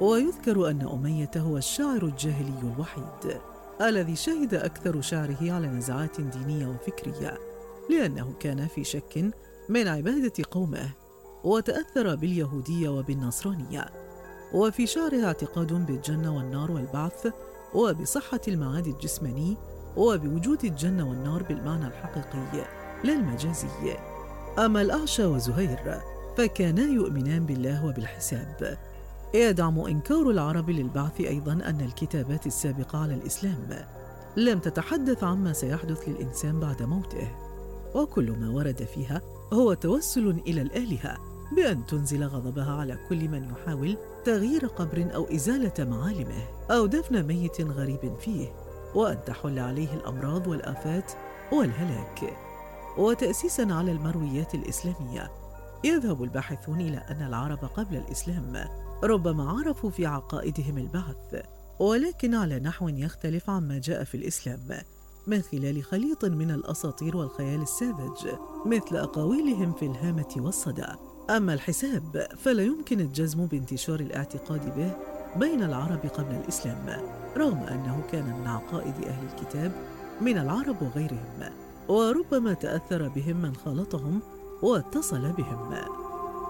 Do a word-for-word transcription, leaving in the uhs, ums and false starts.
ويذكر أن أمية هو الشاعر الجاهلي الوحيد الذي شهد أكثر شعره على نزعات دينية وفكرية، لأنه كان في شك من عبادة قومه وتأثر باليهودية وبالنصرانية، وفي شعره اعتقاد بالجنة والنار والبعث وبصحة المعاد الجسماني وبوجود الجنة والنار بالمعنى الحقيقي لا المجازي. أما الأعشى وزهير فكانا يؤمنان بالله وبالحساب. يدعم إنكار العرب للبعث أيضاً أن الكتابات السابقة على الإسلام لم تتحدث عما سيحدث للإنسان بعد موته، وكل ما ورد فيها هو توسل إلى الآلهة بأن تنزل غضبها على كل من يحاول تغيير قبر أو إزالة معالمه أو دفن ميت غريب فيه، وأن تحل عليه الأمراض والآفات والهلاك. وتأسيساً على المرويات الإسلامية، يذهب الباحثون إلى أن العرب قبل الإسلام ربما عرفوا في عقائدهم البعث، ولكن على نحو يختلف عما جاء في الإسلام من خلال خليط من الأساطير والخيال الساذج مثل أقاويلهم في الهامة والصدى. أما الحساب فلا يمكن الجزم بانتشار الاعتقاد به بين العرب قبل الإسلام، رغم أنه كان من عقائد أهل الكتاب من العرب وغيرهم، وربما تأثر بهم من خالطهم واتصل بهم.